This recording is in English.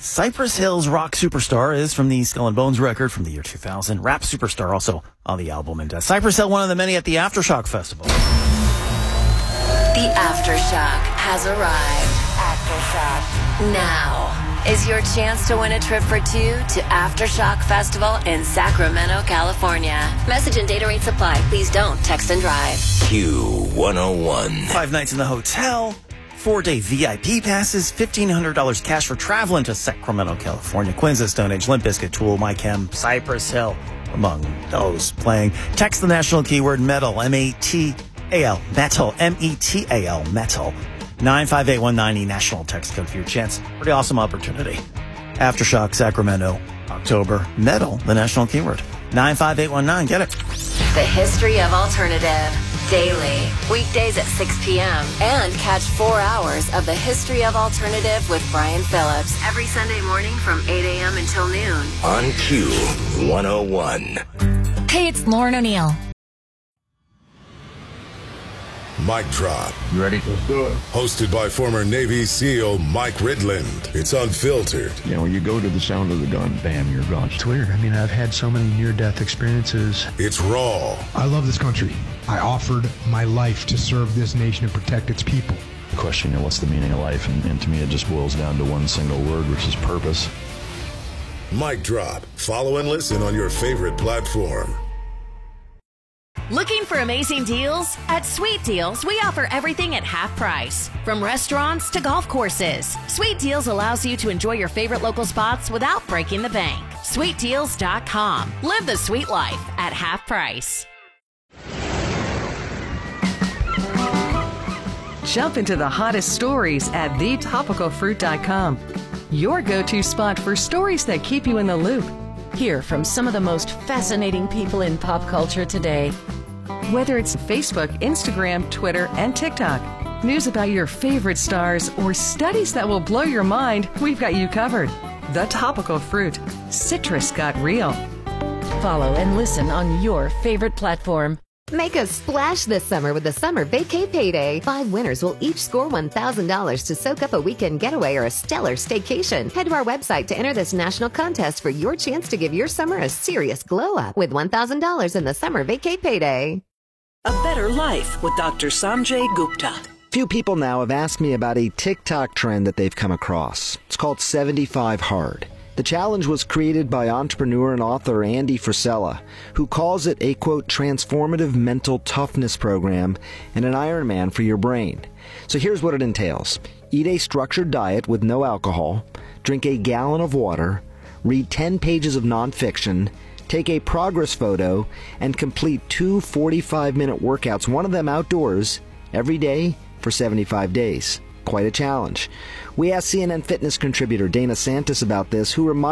Cypress Hill's Rock Superstar is from the Skull and Bones record from the year 2000. Rap Superstar also on the album. And Cypress Hill, one of the many at the Aftershock Festival. The Aftershock has arrived. Aftershock. Now is your chance to win a trip for two to Aftershock Festival in Sacramento, California. Message and data rates apply. Please don't text and drive. Q101. 5 nights in the hotel, 4-day VIP passes, $1,500 cash for traveling to Sacramento, California. Queens of Stone Age, Limp Bizkit, Tool, My Chem, Cypress Hill, among those playing. Text the national keyword METAL, M-A-T-A-L, METAL, M-E-T-A-L, METAL. 95819, national text code for your chance. Pretty awesome opportunity. Aftershock, Sacramento, October, METAL, the national keyword. 95819, get it. The History of Alternative. Daily. Weekdays at 6 p.m. And catch 4 hours of the History of Alternative with Brian Phillips. Every Sunday morning from 8 a.m. until noon. On Q101. Hey, it's Lauren O'Neill. Mic Drop. You ready? Let's do it. Hosted by former Navy SEAL Mike Ridland. It's unfiltered. You know, you go to the sound of the gun, bam, you're gone. It's weird. I mean, I've had so many near-death experiences. It's raw. I love this country. I offered my life to serve this nation and protect its people. The question, you know, what's the meaning of life? And to me, it just boils down to one single word, which is purpose. Mic Drop. Follow and listen on your favorite platform. Looking for amazing deals? At Sweet Deals, we offer everything at half price. From restaurants to golf courses. Sweet Deals allows you to enjoy your favorite local spots without breaking the bank. SweetDeals.com. Live the sweet life at half price. Jump into the hottest stories at thetopicalfruit.com. Your go-to spot for stories that keep you in the loop. Hear from some of the most fascinating people in pop culture today. Whether it's Facebook, Instagram, Twitter, and TikTok, news about your favorite stars, or studies that will blow your mind, we've got you covered. The Topical Fruit. Citrus got real. Follow and listen on your favorite platform. Make a splash this summer with the Summer Vacay Payday. 5 winners will each score $1,000 to soak up a weekend getaway or a stellar staycation. Head to our website to enter this national contest for your chance to give your summer a serious glow up with $1,000 in the Summer Vacay Payday. A Better Life with Dr. Sanjay Gupta. Few people now have asked me about a TikTok trend that they've come across. It's called 75 Hard. The challenge was created by entrepreneur and author Andy Frisella, who calls it a, quote, transformative mental toughness program and an Ironman for your brain. So here's what it entails. Eat a structured diet with no alcohol, drink a gallon of water, read 10 pages of nonfiction, take a progress photo, and complete 2 45-minute workouts, one of them outdoors, every day for 75 days. Quite a challenge. We asked CNN Fitness contributor Dana Santis about this, who reminded